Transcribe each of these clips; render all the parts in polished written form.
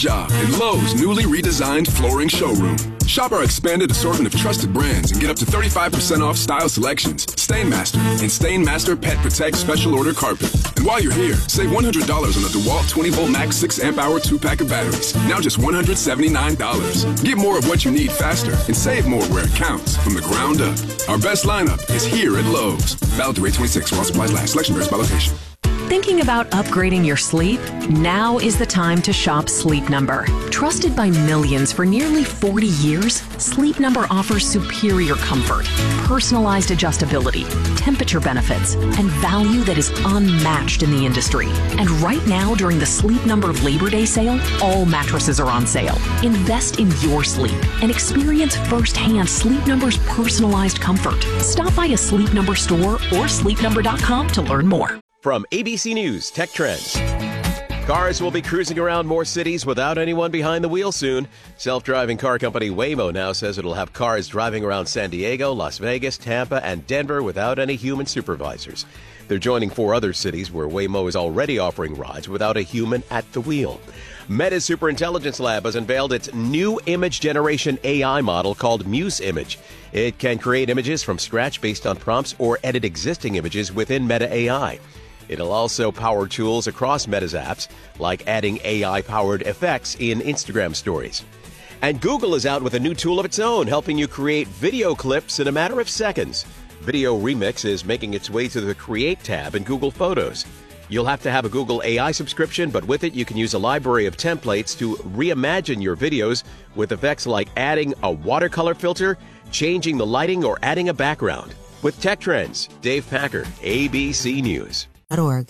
Job in Lowe's newly redesigned flooring showroom. Shop our expanded assortment of trusted brands and get up to 35% off style selections, Stainmaster, and Stainmaster Pet Protect Special Order Carpet. And while you're here, save $100 on the DeWalt 20-volt max 6-amp-hour 2-pack of batteries. Now just $179. Get more of what you need faster and save more where it counts from the ground up. Our best lineup is here at Lowe's. Valid through 8/26 while supplies last. Selection varies by location. Thinking about upgrading your sleep? Now is the time to shop Sleep Number. Trusted by millions for nearly 40 years, Sleep Number offers superior comfort, personalized adjustability, temperature benefits, and value that is unmatched in the industry. And right now, during the Sleep Number Labor Day sale, all mattresses are on sale. Invest in your sleep and experience firsthand Sleep Number's personalized comfort. Stop by a Sleep Number store or sleepnumber.com to learn more. From ABC News Tech Trends. Cars will be cruising around more cities without anyone behind the wheel soon. Self-driving car company Waymo now says it'll have cars driving around San Diego, Las Vegas, Tampa, and Denver without any human supervisors. They're joining 4 other cities where Waymo is already offering rides without a human at the wheel. Meta's Superintelligence Lab has unveiled its new image generation AI model called Muse Image. It can create images from scratch based on prompts or edit existing images within Meta AI. It'll also power tools across Meta's apps, like adding AI-powered effects in Instagram stories. And Google is out with a new tool of its own, helping you create video clips in a matter of seconds. Video Remix is making its way to the Create tab in Google Photos. You'll have to have a Google AI subscription, but with it, you can use a library of templates to reimagine your videos with effects like adding a watercolor filter, changing the lighting, or adding a background. With Tech Trends, Dave Packer, ABC News. .org.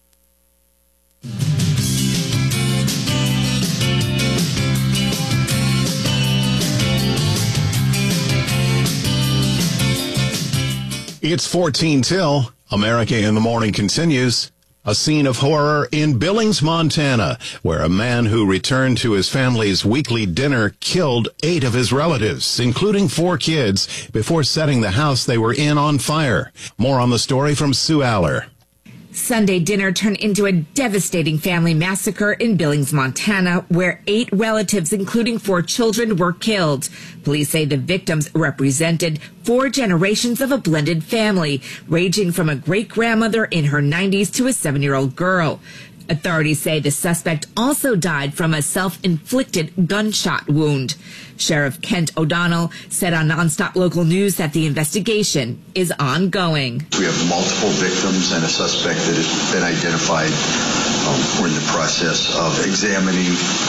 It's 14 till. America in the Morning continues. A scene of horror in Billings, Montana, where a man who returned to his family's weekly dinner killed 8 of his relatives, including 4 kids, before setting the house they were in on fire. More on the story from Sue Aller. Sunday dinner turned into a devastating family massacre in Billings, Montana, where 8 relatives, including 4 children, were killed. Police say the victims represented 4 generations of a blended family, ranging from a great-grandmother in her 90s to a 7-year-old girl. Authorities say the suspect also died from a self-inflicted gunshot wound. Sheriff Kent O'Donnell said on Nonstop Local News that the investigation is ongoing. We have multiple victims and a suspect that has been identified. We're in the process of examining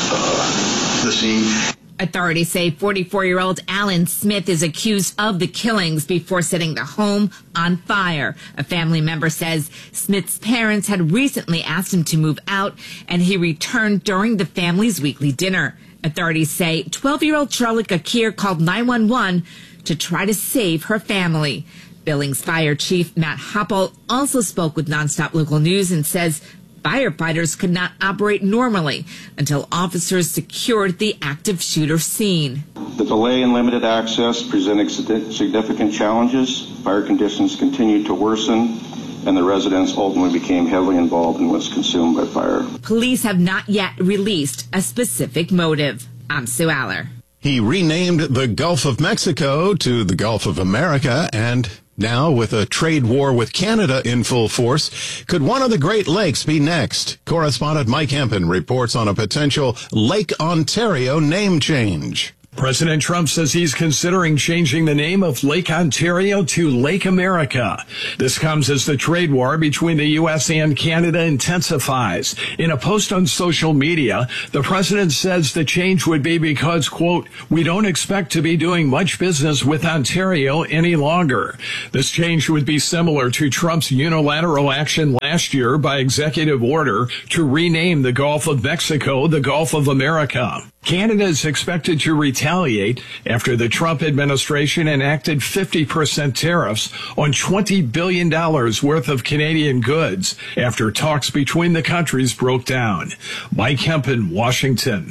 the scene. Authorities say 44-year-old Alan Smith is accused of the killings before setting the home on fire. A family member says Smith's parents had recently asked him to move out, and he returned during the family's weekly dinner. Authorities say 12-year-old Charlotte Gakir called 911 to try to save her family. Billings Fire Chief Matt Hoppel also spoke with Nonstop Local News and says firefighters could not operate normally until officers secured the active shooter scene. The delay and limited access presented significant challenges. Fire conditions continued to worsen, and the residents ultimately became heavily involved and was consumed by fire. Police have not yet released a specific motive. I'm Sue Aller. He renamed the Gulf of Mexico to the Gulf of America, and now, with a trade war with Canada in full force, could one of the Great Lakes be next? Correspondent Mike Hempen reports on a potential Lake Ontario name change. President Trump says he's considering changing the name of Lake Ontario to Lake America. This comes as the trade war between the U.S. and Canada intensifies. In a post on social media, the president says the change would be because, quote, we don't expect to be doing much business with Ontario any longer. This change would be similar to Trump's unilateral action last year by executive order to rename the Gulf of Mexico the Gulf of America. Canada is expected to retaliate after the Trump administration enacted 50% tariffs on $20 billion worth of Canadian goods after talks between the countries broke down. Mike Hempen, Washington.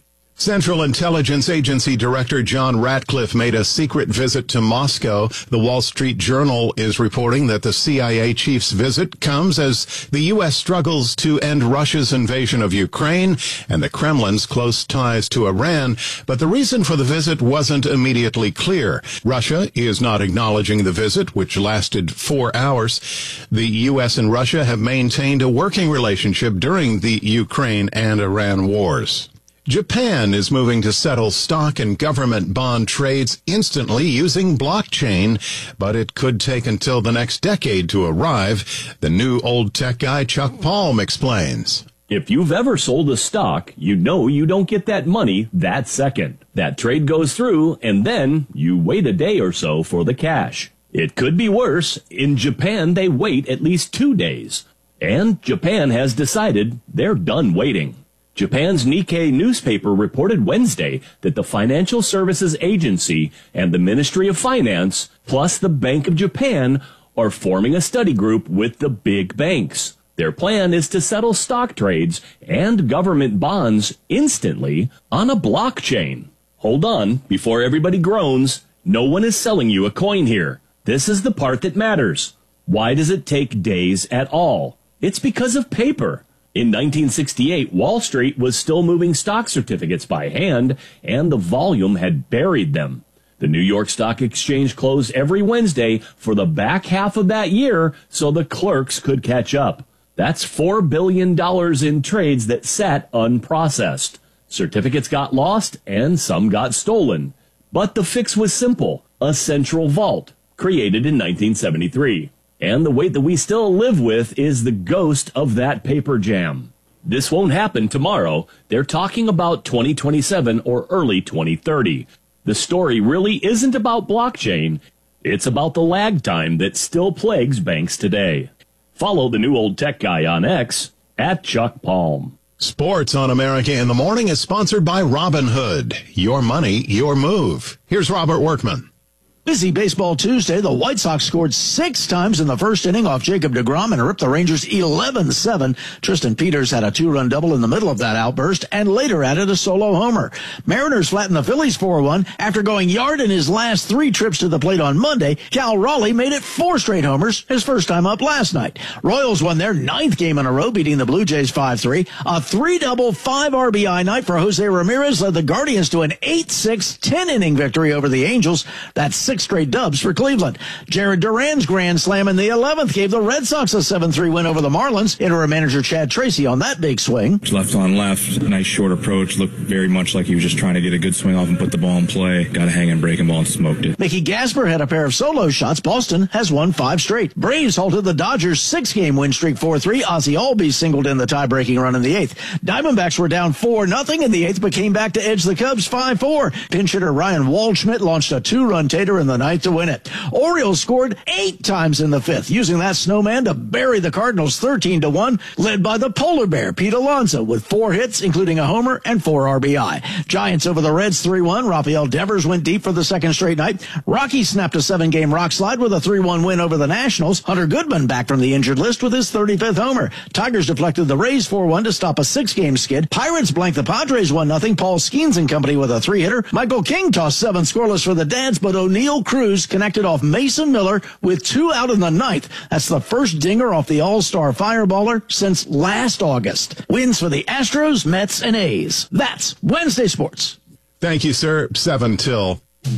Central Intelligence Agency Director John Ratcliffe made a secret visit to Moscow. The Wall Street Journal is reporting that the CIA chief's visit comes as the U.S. struggles to end Russia's invasion of Ukraine and the Kremlin's close ties to Iran. But the reason for the visit wasn't immediately clear. Russia is not acknowledging the visit, which lasted 4 hours. The U.S. and Russia have maintained a working relationship during the Ukraine and Iran wars. Japan is moving to settle stock and government bond trades instantly using blockchain, but it could take until the next decade to arrive. The new old tech guy Chuck Palm explains. If you've ever sold a stock, you know you don't get that money that second. That trade goes through, and then you wait a day or so for the cash. It could be worse. In Japan, they wait at least 2 days. And Japan has decided they're done waiting. Japan's Nikkei newspaper reported Wednesday that the Financial Services Agency and the Ministry of Finance, plus the Bank of Japan, are forming a study group with the big banks. Their plan is to settle stock trades and government bonds instantly on a blockchain. Hold on, before everybody groans, no one is selling you a coin here. This is the part that matters. Why does it take days at all? It's because of paper. In 1968, Wall Street was still moving stock certificates by hand, and the volume had buried them. The New York Stock Exchange closed every Wednesday for the back half of that year so the clerks could catch up. That's $4 billion in trades that sat unprocessed. Certificates got lost, and some got stolen. But the fix was simple: a central vault, created in 1973. And the weight that we still live with is the ghost of that paper jam. This won't happen tomorrow. They're talking about 2027 or early 2030. The story really isn't about blockchain. It's about the lag time that still plagues banks today. Follow the new old tech guy on X at Chuck Palm. Sports on America in the Morning is sponsored by Robinhood. Your money, your move. Here's Robert Workman. Busy baseball Tuesday. The White Sox scored 6 times in the first inning off Jacob deGrom and ripped the Rangers 11-7. Tristan Peters had a 2-run double in the middle of that outburst and later added a solo homer. Mariners flattened the Phillies 4-1. After going yard in his last 3 trips to the plate on Monday, Cal Raleigh made it 4 straight homers, his first time up last night. Royals won their 9th game in a row, beating the Blue Jays 5-3. A 3-double, 5 RBI night for Jose Ramirez led the Guardians to an 8-6, 10-inning victory over the Angels. That's 6 straight dubs for Cleveland. Jared Duran's grand slam in the 11th gave the Red Sox a 7-3 win over the Marlins. Interim manager Chad Tracy on that big swing. Left on left, nice short approach. Looked very much like he was just trying to get a good swing off and put the ball in play. Got a hanging breaking ball and smoked it. Mickey Gasper had a pair of solo shots. Boston has won 5 straight. Braves halted the Dodgers' 6-game win streak 4-3. Ozzie Albies singled in the tie-breaking run in the 8th. Diamondbacks were down 4-0 in the 8th, but came back to edge the Cubs 5-4. Pinch hitter Ryan Waldschmidt launched a 2-run tater in the 9th to win it. Orioles scored 8 times in the 5th, using that snowman to bury the Cardinals 13-1, led by the polar bear Pete Alonso with 4 hits, including a homer and 4 RBI. Giants over the Reds 3-1. Rafael Devers went deep for the 2nd straight night. Rockies snapped a 7-game rock slide with a 3-1 win over the Nationals. Hunter Goodman back from the injured list with his 35th homer. Tigers deflected the Rays 4-1 to stop a 6-game skid. Pirates blanked the Padres 1-0. Paul Skeens and company with a 3-hitter. Michael King tossed 7 scoreless for the Dads, but O'Neal Cruz connected off Mason Miller with 2 out in the 9th. That's the first dinger off the All-Star Fireballer since last August. Wins for the Astros, Mets, and A's. That's Wednesday Sports. Thank you, sir. 7 till.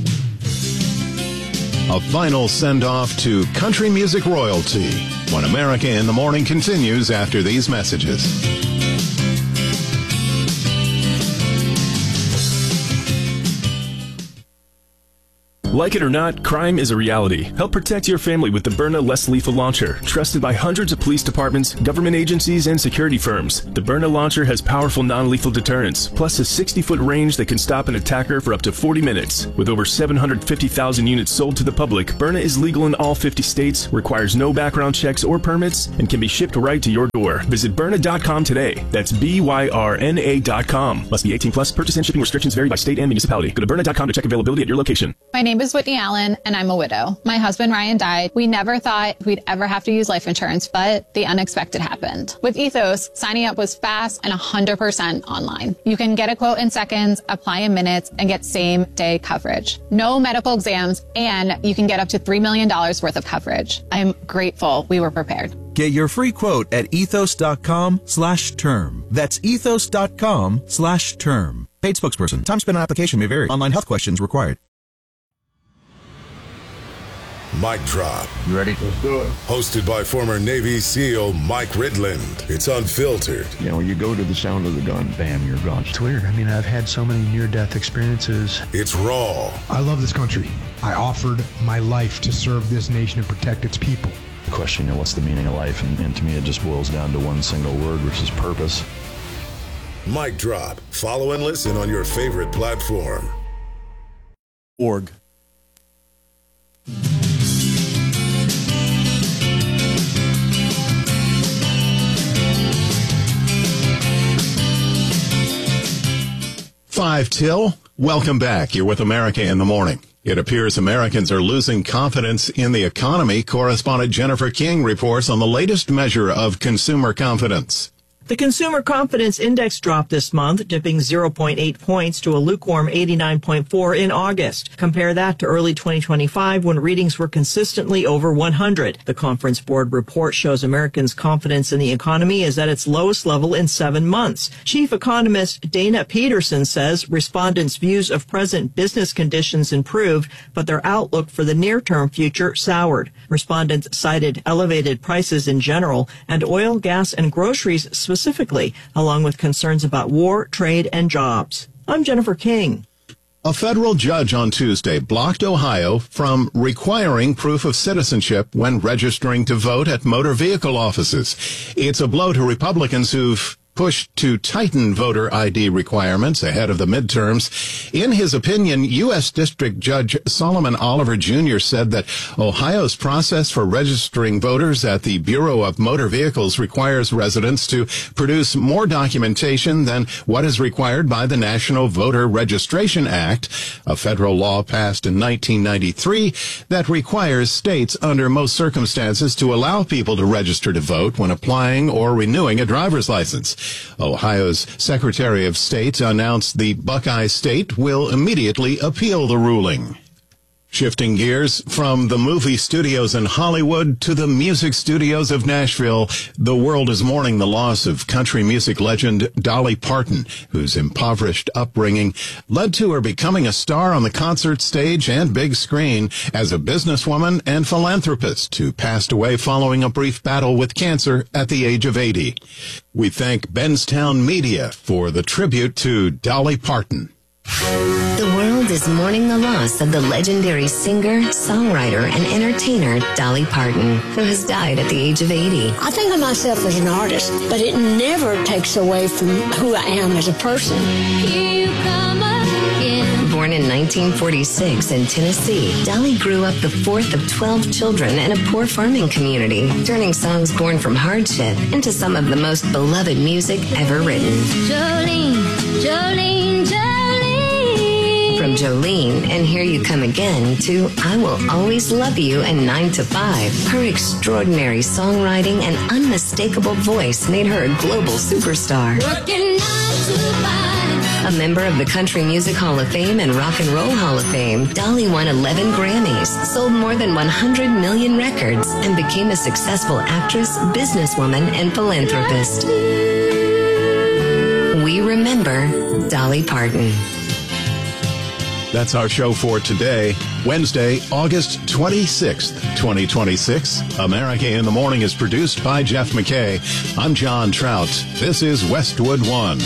A final send-off to country music royalty when America in the Morning continues after these messages. Like it or not, crime is a reality. Help protect your family with the Byrna Less Lethal Launcher, trusted by hundreds of police departments, government agencies, and security firms. The Byrna launcher has powerful non-lethal deterrence, plus a 60-foot range that can stop an attacker for up to 40 minutes. With over 750,000 units sold to the public, Byrna is legal in all 50 states, requires no background checks or permits, and can be shipped right to your door. Visit Byrna.com today. That's BYRNA.com. Must be 18 plus. Purchase and shipping restrictions vary by state and municipality. Go to Byrna.com to check availability at your location. My name is is Whitney Allen, and I'm a widow. My husband, Ryan, died. We never thought we'd ever have to use life insurance, but the unexpected happened. With Ethos, signing up was fast and 100% online. You can get a quote in seconds, apply in minutes, and get same-day coverage. No medical exams, and you can get up to $3 million worth of coverage. I'm grateful we were prepared. Get your free quote at ethos.com/term. That's ethos.com/term. Paid spokesperson. Time spent on application may vary. Online health questions required. Mic Drop. You ready? Let's do it. Hosted by former Navy SEAL Mike Ridland. It's unfiltered. You know, you go to the sound of the gun, bam, you're gone. It's weird. I mean, I've had so many near-death experiences. It's raw. I love this country. I offered my life to serve this nation and protect its people. The question, what's the meaning of life? And to me, it just boils down to one single word, which is purpose. Mic Drop. Follow and listen on your favorite platform. Org. Five till. Welcome back. You're with America in the Morning. It appears Americans are losing confidence in the economy. Correspondent Jennifer King reports on the latest measure of consumer confidence. The Consumer Confidence Index dropped this month, dipping 0.8 points to a lukewarm 89.4 in August. Compare that to early 2025 when readings were consistently over 100. The Conference Board report shows Americans' confidence in the economy is at its lowest level in 7 months. Chief economist Dana Peterson says respondents' views of present business conditions improved, but their outlook for the near-term future soured. Respondents cited elevated prices in general and oil, gas, and groceries specifically, along with concerns about war, trade, and jobs. I'm Jennifer King. A federal judge on Tuesday blocked Ohio from requiring proof of citizenship when registering to vote at motor vehicle offices. It's a blow to Republicans who've pushed to tighten voter ID requirements ahead of the midterms. In his opinion, U.S. District Judge Solomon Oliver Jr. said that Ohio's process for registering voters at the Bureau of Motor Vehicles requires residents to produce more documentation than what is required by the National Voter Registration Act, a federal law passed in 1993 that requires states under most circumstances to allow people to register to vote when applying or renewing a driver's license. Ohio's Secretary of State announced the Buckeye State will immediately appeal the ruling. Shifting gears from the movie studios in Hollywood to the music studios of Nashville, the world is mourning the loss of country music legend Dolly Parton, whose impoverished upbringing led to her becoming a star on the concert stage and big screen as a businesswoman and philanthropist who passed away following a brief battle with cancer at the age of 80. We thank Benstown Media for the tribute to Dolly Parton. The world is mourning the loss of the legendary singer, songwriter, and entertainer Dolly Parton, who has died at the age of 80. I think of myself as an artist, but it never takes away from who I am as a person. Here you come again. Born in 1946 in Tennessee, Dolly grew up the fourth of 12 children in a poor farming community, turning songs born from hardship into some of the most beloved music ever written. Jolene, Jolene, Jolene. From Jolene and Here You Come Again to I Will Always Love You and 9 to 5, her extraordinary songwriting and unmistakable voice made her a global superstar. Working 9 to 5. A member of the Country Music Hall of Fame and Rock and Roll Hall of Fame, Dolly won 11 Grammys, sold more than 100 million records, and became a successful actress, businesswoman, and philanthropist. We remember Dolly Parton. That's our show for today, Wednesday, August 26th, 2026. America in the Morning is produced by Jeff McKay. I'm John Trout. This is Westwood One.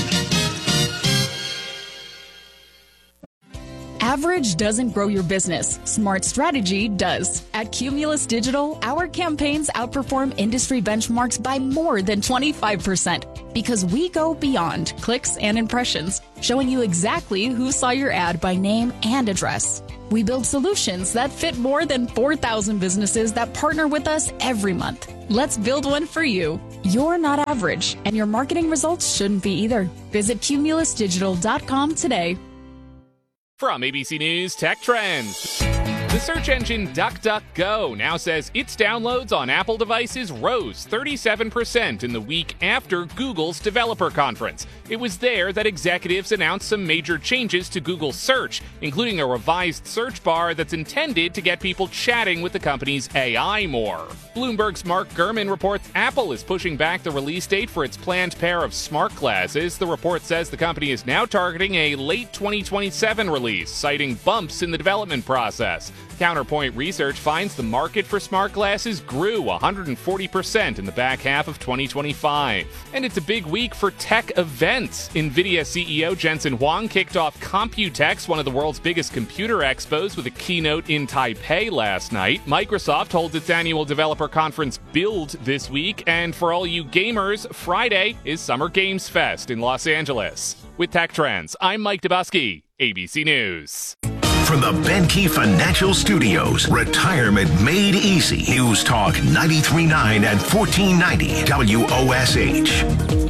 Average doesn't grow your business. Smart strategy does. At Cumulus Digital, our campaigns outperform industry benchmarks by more than 25% because we go beyond clicks and impressions, showing you exactly who saw your ad by name and address. We build solutions that fit more than 4,000 businesses that partner with us every month. Let's build one for you. You're not average, and your marketing results shouldn't be either. Visit cumulusdigital.com today. From ABC News Tech Trends. The search engine DuckDuckGo now says its downloads on Apple devices rose 37% in the week after Google's developer conference. It was there that executives announced some major changes to Google Search, including a revised search bar that's intended to get people chatting with the company's AI more. Bloomberg's Mark Gurman reports Apple is pushing back the release date for its planned pair of smart glasses. The report says the company is now targeting a late 2027 release, citing bumps in the development process. Counterpoint Research finds the market for smart glasses grew 140% in the back half of 2025. And it's a big week for tech events. NVIDIA CEO Jensen Huang kicked off Computex, one of the world's biggest computer expos, with a keynote in Taipei last night. Microsoft holds its annual developer conference Build this week. And for all you gamers, Friday is Summer Games Fest in Los Angeles. With Tech Trends, I'm Mike Dubusky, ABC News. From the Benke Financial Studios, Retirement Made Easy. News Talk 93.9 and 1490 WOSH.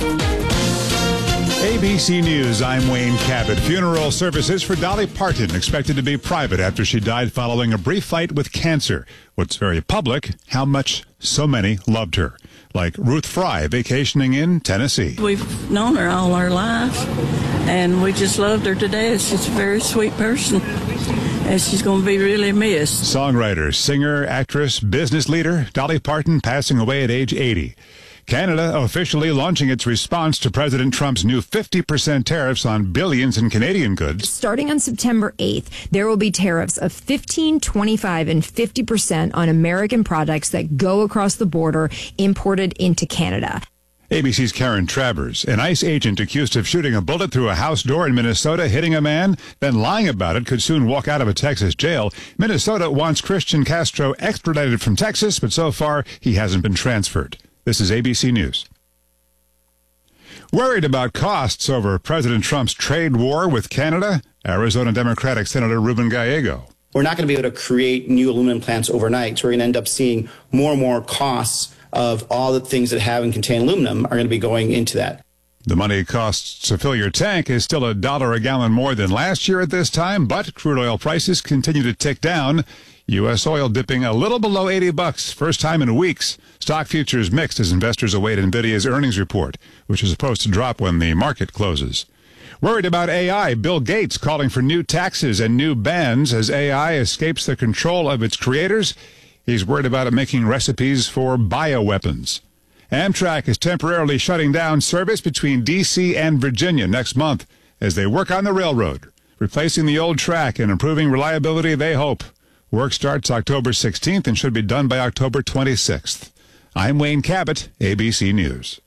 ABC News, I'm Wayne Cabot. Funeral services for Dolly Parton expected to be private after she died following a brief fight with cancer. What's very public, how much so many loved her. Like Ruth Fry vacationing in Tennessee. We've known her all our life, and we just loved her to death. She's a very sweet person, and she's going to be really missed. Songwriter, singer, actress, business leader, Dolly Parton passing away at age 80. Canada officially launching its response to President Trump's new 50% tariffs on billions in Canadian goods. Starting on September 8th, there will be tariffs of 15%, 25%, and 50% on American products that go across the border imported into Canada. ABC's Karen Travers, an ICE agent accused of shooting a bullet through a house door in Minnesota, hitting a man, then lying about it, could soon walk out of a Texas jail. Minnesota wants Christian Castro extradited from Texas, but so far he hasn't been transferred. This is ABC News. Worried about costs over President Trump's trade war with Canada? Arizona Democratic Senator Ruben Gallego. We're not going to be able to create new aluminum plants overnight, so we're going to end up seeing more and more costs of all the things that have and contain aluminum are going to be going into that. The money it costs to fill your tank is still $1 a gallon more than last year at this time, but crude oil prices continue to tick down. U.S. oil dipping a little below $80, first time in weeks. Stock futures mixed as investors await NVIDIA's earnings report, which is supposed to drop when the market closes. Worried about AI, Bill Gates calling for new taxes and new bans as AI escapes the control of its creators. He's worried about it making recipes for bioweapons. Amtrak is temporarily shutting down service between D.C. and Virginia next month as they work on the railroad, replacing the old track and improving reliability, they hope. Work starts October 16th and should be done by October 26th. I'm Wayne Cabot, ABC News.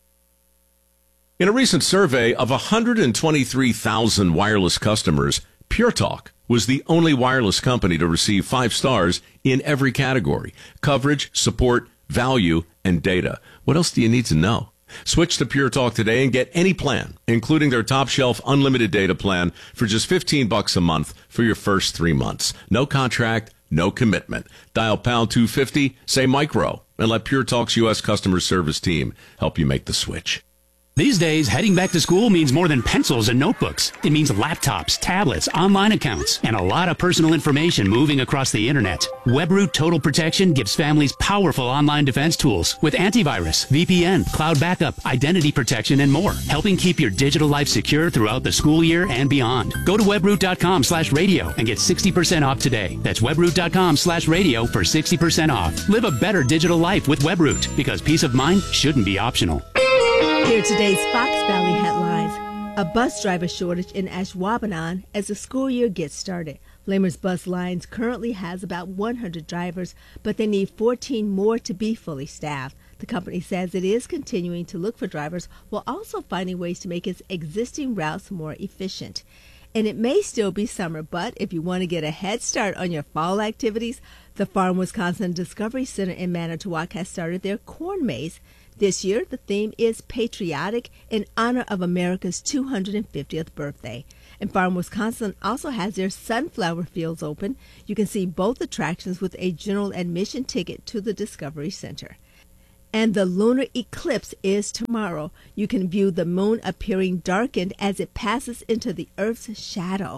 In a recent survey of 123,000 wireless customers, Pure Talk was the only wireless company to receive 5 stars in every category: coverage, support, value, and data. What else do you need to know? Switch to Pure Talk today and get any plan, including their top shelf unlimited data plan, for just $15 a month for your first 3 months. No contract, no commitment. Dial pound 250, say micro, and let Pure Talk's U.S. customer service team help you make the switch. These days, heading back to school means more than pencils and notebooks. It means laptops, tablets, online accounts, and a lot of personal information moving across the internet. WebRoot Total Protection gives families powerful online defense tools with antivirus, VPN, cloud backup, identity protection, and more, helping keep your digital life secure throughout the school year and beyond. Go to webroot.com/radio and get 60% off today. That's webroot.com/radio for 60% off. Live a better digital life with WebRoot, because peace of mind shouldn't be optional. Here are today's Fox Valley headlines. A bus driver shortage in Ashwaubenon as the school year gets started. Lamers Bus Lines currently has about 100 drivers, but they need 14 more to be fully staffed. The company says it is continuing to look for drivers while also finding ways to make its existing routes more efficient. And it may still be summer, but if you want to get a head start on your fall activities, the Farm Wisconsin Discovery Center in Manitowoc has started their corn maze. This year, the theme is patriotic in honor of America's 250th birthday. And Farm Wisconsin also has their sunflower fields open. You can see both attractions with a general admission ticket to the Discovery Center. And the lunar eclipse is tomorrow. You can view the moon appearing darkened as it passes into the Earth's shadow.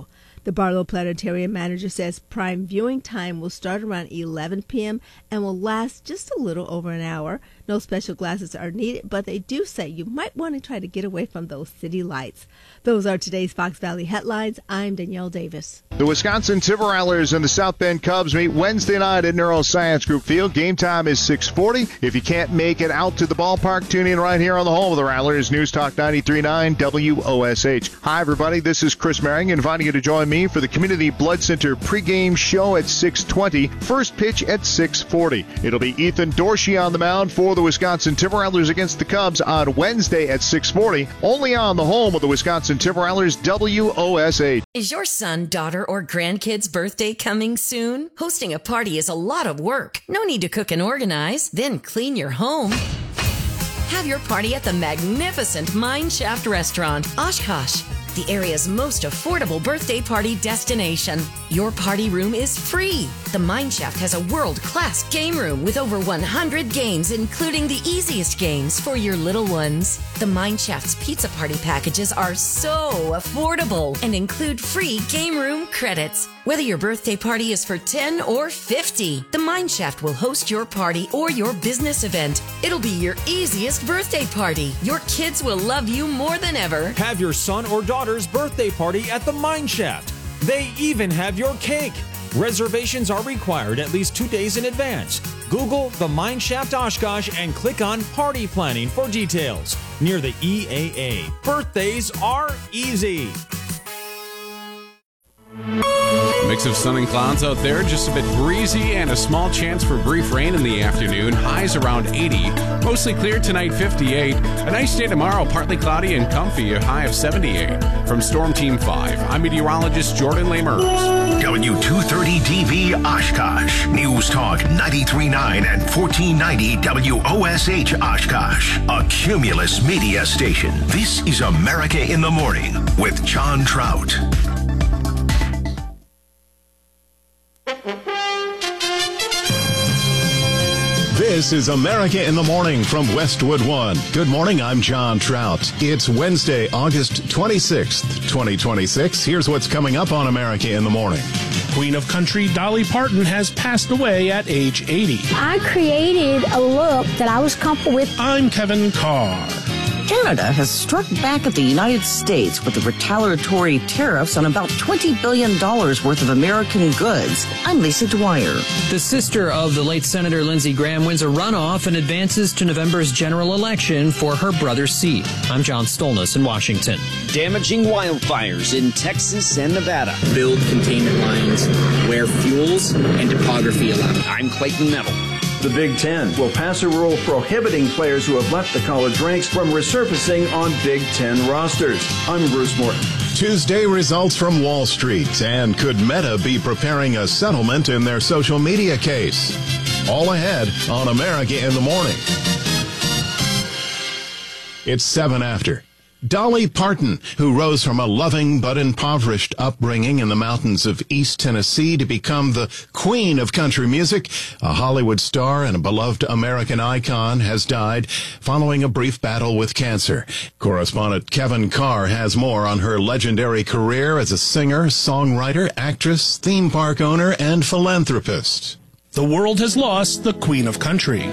The Barlow Planetarium manager says prime viewing time will start around 11 p.m. and will last just a little over an hour. No special glasses are needed, but they do say you might want to try to get away from those city lights. Those are today's Fox Valley headlines. I'm Danielle Davis. The Wisconsin Timberwhalers and the South Bend Cubs meet Wednesday night at Neuroscience Group Field. Game time is 6:40. If you can't make it out to the ballpark, tune in right here on the home of the Rattlers, News Talk 93.9 WOSH. Hi, everybody. This is Chris Merring inviting you to join me for the Community Blood Center pregame show at 6:20. First pitch at 6:40. It'll be Ethan Dorsey on the mound for the Wisconsin Timberwhalers against the Cubs on Wednesday at 6:40. Only on the home of the Wisconsin Timberwhalers, WOSH. Is your son, daughter, or grandkid's birthday coming soon? Hosting a party is a lot of work. No need to cook and organize, then clean your home. Have your party at the magnificent Mine Shaft Restaurant, Oshkosh, the area's most affordable birthday party destination. Your party room is free. The Mine Shaft has a world-class game room with over 100 games, including the easiest games for your little ones. The Mine Shaft's pizza party packages are so affordable and include free game room credits. Whether your birthday party is for 10 or 50, the Mine Shaft will host your party or your business event. It'll be your easiest birthday party. Your kids will love you more than ever. Have your son or daughter's birthday party at the Mine Shaft. They even have your cake. Reservations are required at least 2 days in advance. Google the Mine Shaft Oshkosh and click on Party Planning for details. Near the EAA. Birthdays are easy. Mix of sun and clouds out there, just a bit breezy and a small chance for brief rain in the afternoon. Highs around 80. Mostly clear tonight, 58. A nice day tomorrow, partly cloudy and comfy, a high of 78. From Storm Team 5, I'm meteorologist Jordan Lamers. W230DV Oshkosh. News Talk 93.9 and 1490 WOSH Oshkosh. A Cumulus media station. This is America in the Morning with John Trout. This is America in the Morning from Westwood One. Good morning, I'm John Trout. It's Wednesday, August 26th, 2026. Here's what's coming up on America in the Morning. Queen of Country Dolly Parton has passed away at age 80. I created a look that I was comfortable with. I'm Kevin Carr. Canada has struck back at the United States with the retaliatory tariffs on about $20 billion worth of American goods. I'm Lisa Dwyer. The sister of the late Senator Lindsey Graham wins a runoff and advances to November's general election for her brother's seat. I'm John Stolness in Washington. Damaging wildfires in Texas and Nevada. Build containment lines where fuels and topography allow. I'm Clayton Neville. The Big Ten will pass a rule prohibiting players who have left the college ranks from resurfacing on Big Ten rosters. I'm Bruce Morton. Tuesday results from Wall Street. And could Meta be preparing a settlement in their social media case? All ahead on America in the Morning. It's 7 after. Dolly Parton, who rose from a loving but impoverished upbringing in the mountains of East Tennessee to become the queen of country music, a Hollywood star and a beloved American icon, has died following a brief battle with cancer. Correspondent Kevin Carr has more on her legendary career as a singer, songwriter, actress, theme park owner, and philanthropist. The world has lost the Queen of Country.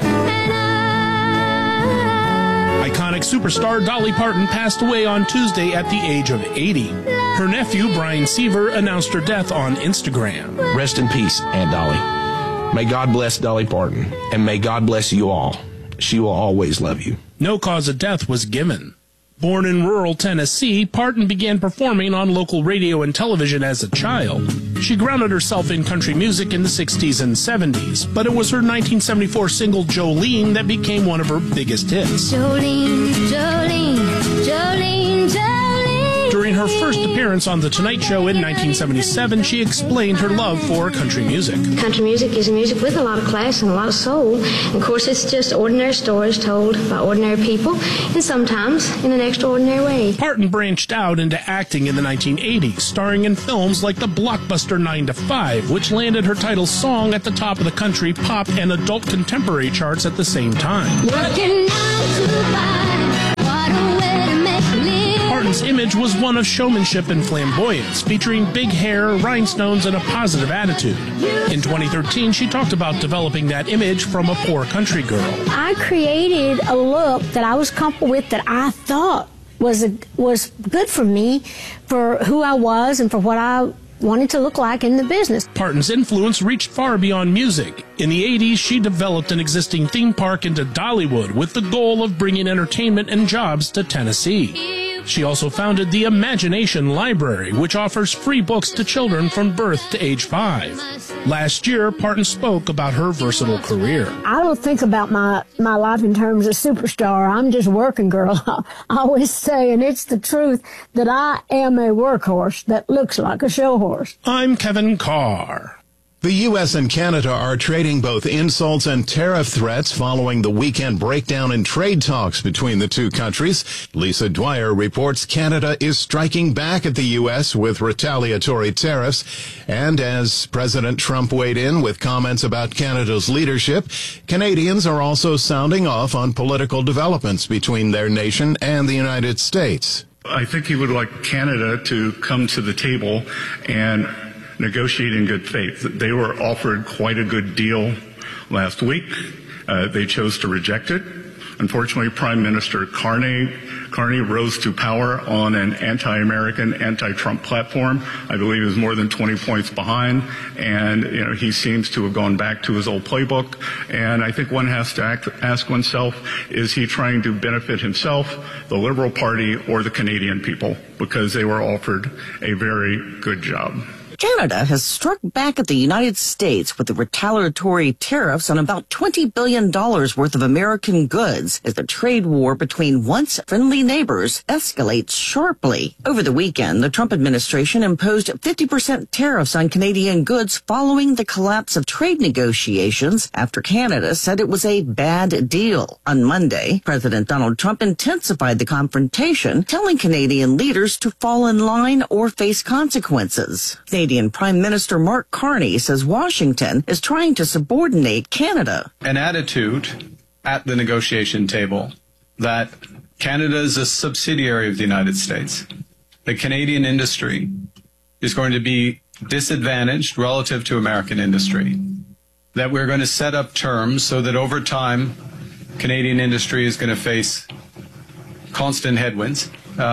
Iconic superstar Dolly Parton passed away on Tuesday at the age of 80. Her nephew, Brian Seaver, announced her death on Instagram. Rest in peace, Aunt Dolly. May God bless Dolly Parton, and may God bless you all. She will always love you. No cause of death was given. Born in rural Tennessee, Parton began performing on local radio and television as a child. She grounded herself in country music in the 60s and 70s, but it was her 1974 single Jolene that became one of her biggest hits. Jolene, Jolene, Jolene, Jolene. During her first appearance on The Tonight Show in 1977, she explained her love for country music. Country music is music with a lot of class and a lot of soul. And of course, it's just ordinary stories told by ordinary people, and sometimes in an extraordinary way. Parton branched out into acting in the 1980s, starring in films like the blockbuster 9 to 5, which landed her title song at the top of the country, pop, and adult contemporary charts at the same time. Working 9 to 5, what a way to make a living. Parton Parton's image was one of showmanship and flamboyance, featuring big hair, rhinestones, and a positive attitude. In 2013, she talked about developing that image from a poor country girl. I created a look that I was comfortable with, that I thought was good for me, for who I was and for what I wanted to look like in the business. Parton's influence reached far beyond music. In the 80s, she developed an existing theme park into Dollywood with the goal of bringing entertainment and jobs to Tennessee. She also founded the Imagination Library, which offers free books to children from birth to age 5. Last year, Parton spoke about her versatile career. I don't think about my life in terms of superstar. I'm just a working girl. I always say, and it's the truth, that I am a workhorse that looks like a show horse. I'm Kevin Carr. The U.S. and Canada are trading both insults and tariff threats following the weekend breakdown in trade talks between the two countries. Lisa Dwyer reports Canada is striking back at the U.S. with retaliatory tariffs. And as President Trump weighed in with comments about Canada's leadership, Canadians are also sounding off on political developments between their nation and the United States. I think he would like Canada to come to the table and negotiate in good faith. They were offered quite a good deal last week. They chose to reject it. Unfortunately, Prime Minister Carney rose to power on an anti-American, anti-Trump platform. I believe he was more than 20 points behind, and he seems to have gone back to his old playbook. And I think one has to ask oneself, is he trying to benefit himself, the Liberal Party, or the Canadian people? Because they were offered a very good job. Canada has struck back at the United States with the retaliatory tariffs on about $20 billion worth of American goods as the trade war between once friendly neighbors escalates sharply. Over the weekend, the Trump administration imposed 50% tariffs on Canadian goods following the collapse of trade negotiations after Canada said it was a bad deal. On Monday, President Donald Trump intensified the confrontation, telling Canadian leaders to fall in line or face consequences. Canadian Prime Minister Mark Carney says Washington is trying to subordinate Canada. An attitude at the negotiation table that Canada is a subsidiary of the United States. The Canadian industry is going to be disadvantaged relative to American industry. That we're going to set up terms so that over time, Canadian industry is going to face constant headwinds.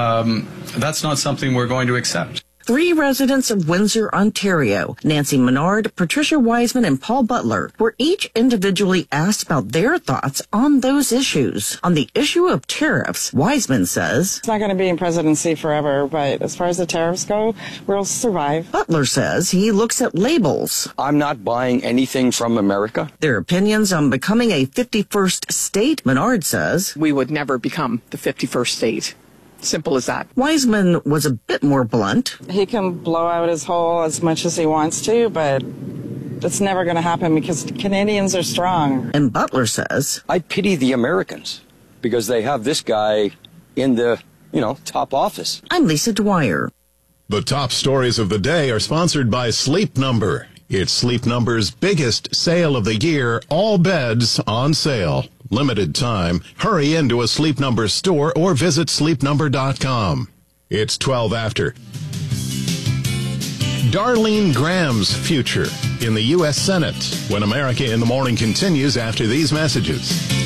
That's not something we're going to accept. 3 residents of Windsor, Ontario, Nancy Menard, Patricia Wiseman, and Paul Butler, were each individually asked about their thoughts on those issues. On the issue of tariffs, Wiseman says, "It's not going to be in presidency forever, but as far as the tariffs go, we'll survive." Butler says he looks at labels. "I'm not buying anything from America." Their opinions on becoming a 51st state, Menard says, "We would never become the 51st state. Simple as that." Wiseman was a bit more blunt. "He can blow out his hole as much as he wants to, but it's never going to happen because Canadians are strong." And Butler says, "I pity the Americans because they have this guy in the, top office." I'm Lisa Dwyer. The top stories of the day are sponsored by Sleep Number. It's Sleep Number's biggest sale of the year, all beds on sale. Limited time. Hurry into a Sleep Number store or visit sleepnumber.com. It's 12 after. Darlene Graham's future in the U.S. Senate when America in the Morning continues after these messages.